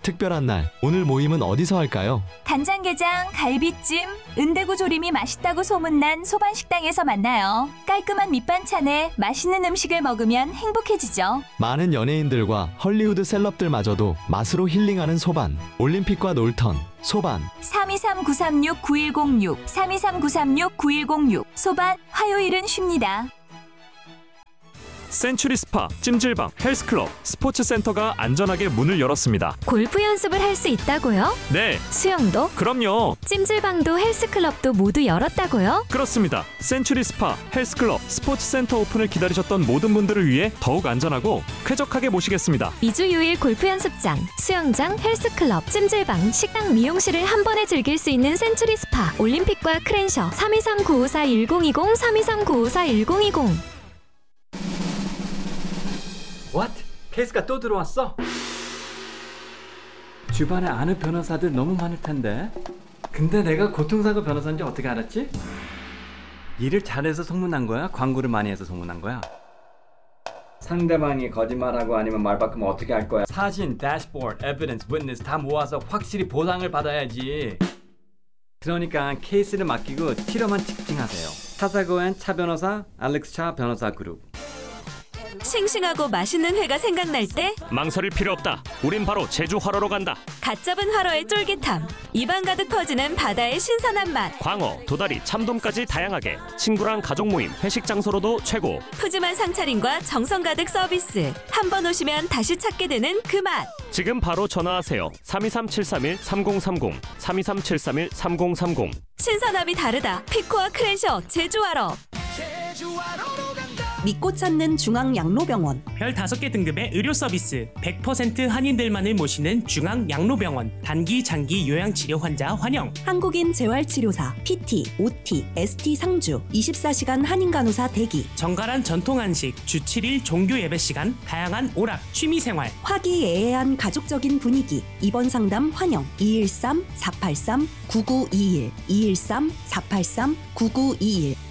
특별한 날, 오늘 모임은 어디서 할까요? 간장게장, 갈비찜, 은대구 조림이 맛있다고 소문난 소반식당에서 만나요. 깔끔한 밑반찬에 맛있는 음식을 먹으면 행복해지죠. 많은 연예인들과 헐리우드 셀럽들마저도 맛으로 힐링하는 소반. 올림픽과 놀턴, 소반. 323-936-9106, 323-936-9106. 소반, 화요일은 쉽니다. 센츄리 스파, 찜질방, 헬스클럽, 스포츠센터가 안전하게 문을 열었습니다. 골프 연습을 할 수 있다고요? 네, 수영도? 그럼요. 찜질방도 헬스클럽도 모두 열었다고요? 그렇습니다. 센츄리 스파, 헬스클럽, 스포츠센터 오픈을 기다리셨던 모든 분들을 위해 더욱 안전하고 쾌적하게 모시겠습니다. 2주 6일 골프 연습장, 수영장, 헬스클럽, 찜질방, 식당, 미용실을 한 번에 즐길 수 있는 센츄리 스파. 올림픽과 크랜셔 323-954-1020, 323-954-1020. What? 케이스가 또 들어왔어? 주변에 아는 변호사들 너무 많을 텐데. 근데 내가 교통사고 변호사인지 어떻게 알았지? 일을 잘해서 소문난 거야? 광고를 많이 해서 소문난 거야? 상대방이 거짓말하고 아니면 말 바꾸면 어떻게 할 거야? 사진, 대시보드, 에비던스, 위트니스 다 모아서 확실히 보상을 받아야지. 그러니까 케이스를 맡기고 치료만 집중하세요. 차사고엔 차 변호사, 알렉스 차 변호사 그룹. 싱싱하고 맛있는 회가 생각날 때 망설일 필요 없다. 우린 바로 제주 활어로 간다. 갓 잡은 활어의 쫄깃함, 입안 가득 퍼지는 바다의 신선한 맛, 광어, 도다리, 참돔까지 다양하게. 친구랑 가족 모임, 회식 장소로도 최고. 푸짐한 상차림과 정성 가득 서비스. 한 번 오시면 다시 찾게 되는 그 맛. 지금 바로 전화하세요. 323-731-3030, 323-731-3030. 신선함이 다르다. 피코와 크랜셔 제주활어. 믿고 찾는 중앙양로병원. 별 5개 등급의 의료 서비스, 100% 한인들만을 모시는 중앙양로병원. 단기, 장기 요양치료 환자 환영. 한국인 재활치료사, PT, OT, ST 상주, 24시간 한인간호사 대기. 정갈한 전통 한식, 주 7일 종교 예배 시간, 다양한 오락, 취미생활. 화기애애한 가족적인 분위기. 입원 상담 환영. 213-483-9921, 213-483-9921.